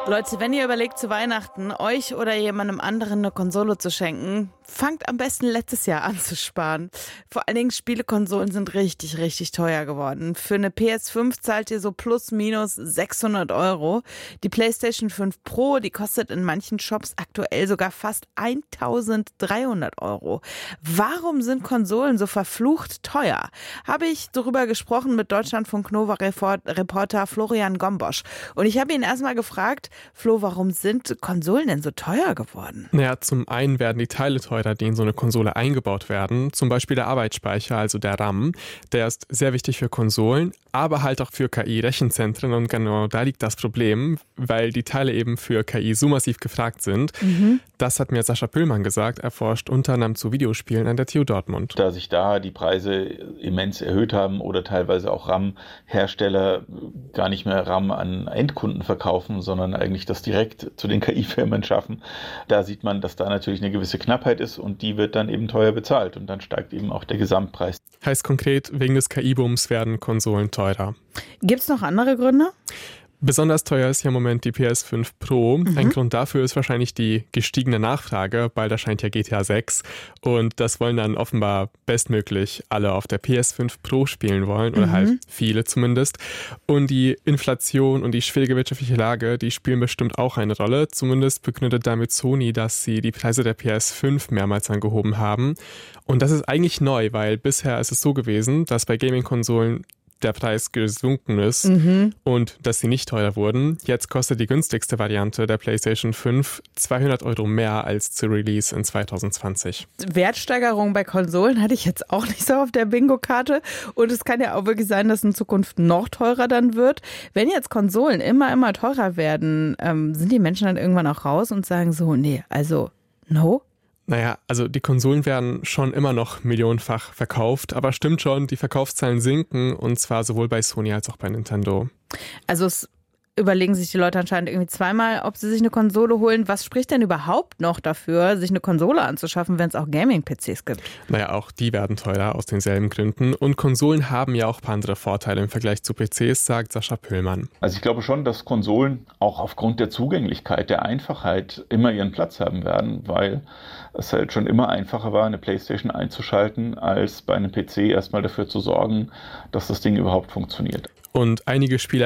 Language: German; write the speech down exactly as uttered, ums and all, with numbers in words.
Leute, wenn ihr überlegt, zu Weihnachten euch oder jemandem anderen eine Konsole zu schenken, fangt am besten letztes Jahr an zu sparen. Vor allen Dingen Spielekonsolen sind richtig, richtig teuer geworden. Für eine P S fünf zahlt ihr so plus minus sechshundert Euro. Die PlayStation fünf Pro, die kostet in manchen Shops aktuell sogar fast eintausenddreihundert Euro. Warum sind Konsolen so verflucht teuer? Habe ich darüber gesprochen mit Deutschlandfunk Nova-Reporter Florian Gombosch. Und ich habe ihn erstmal gefragt, Flo, warum sind Konsolen denn so teuer geworden? Naja, zum einen werden die Teile teurer, die in so eine Konsole eingebaut werden. Zum Beispiel der Arbeitsspeicher, also der RAM. Der ist sehr wichtig für Konsolen, aber halt auch für K I-Rechenzentren. Und genau da liegt das Problem, weil die Teile eben für K I so massiv gefragt sind. Mhm. Das hat mir Sascha Püllmann gesagt. Er forscht unter anderem zu Videospielen an der T U Dortmund. Da sich da die Preise immens erhöht haben oder teilweise auch RAM-Hersteller gar nicht mehr RAM an Endkunden verkaufen, sondern eigentlich das direkt zu den K I-Firmen schaffen. Da sieht man, dass da natürlich eine gewisse Knappheit ist und die wird dann eben teuer bezahlt und dann steigt eben auch der Gesamtpreis. Heißt konkret, wegen des K I-Booms werden Konsolen teurer. Gibt es noch andere Gründe? Besonders teuer ist ja im Moment die P S fünf Pro. Mhm. Ein Grund dafür ist wahrscheinlich die gestiegene Nachfrage. Bald erscheint ja G T A sechs und das wollen dann offenbar bestmöglich alle auf der P S fünf Pro spielen wollen oder mhm. halt viele zumindest. Und die Inflation und die schwierige wirtschaftliche Lage, die spielen bestimmt auch eine Rolle. Zumindest begründet damit Sony, dass sie die Preise der P S fünf mehrmals angehoben haben. Und das ist eigentlich neu, weil bisher ist es so gewesen, dass bei Gaming-Konsolen der Preis gesunken ist mhm. und dass sie nicht teuer wurden. Jetzt kostet die günstigste Variante der PlayStation fünf zweihundert Euro mehr als zu Release in zwanzig zwanzig. Wertsteigerung bei Konsolen hatte ich jetzt auch nicht so auf der Bingo-Karte und es kann ja auch wirklich sein, dass in Zukunft noch teurer dann wird. Wenn jetzt Konsolen immer, immer teurer werden, ähm, sind die Menschen dann irgendwann auch raus und sagen so, nee, also no? Naja, also die Konsolen werden schon immer noch millionenfach verkauft, aber stimmt schon, die Verkaufszahlen sinken und zwar sowohl bei Sony als auch bei Nintendo. Also es überlegen sich die Leute anscheinend irgendwie zweimal, ob sie sich eine Konsole holen. Was spricht denn überhaupt noch dafür, sich eine Konsole anzuschaffen, wenn es auch Gaming-P Cs gibt? Naja, auch die werden teurer aus denselben Gründen. Und Konsolen haben ja auch ein paar andere Vorteile im Vergleich zu P Cs, sagt Sascha Püllmann. Also ich glaube schon, dass Konsolen auch aufgrund der Zugänglichkeit, der Einfachheit immer ihren Platz haben werden, weil es halt schon immer einfacher war, eine PlayStation einzuschalten, als bei einem P C erstmal dafür zu sorgen, dass das Ding überhaupt funktioniert. Und einige Spieler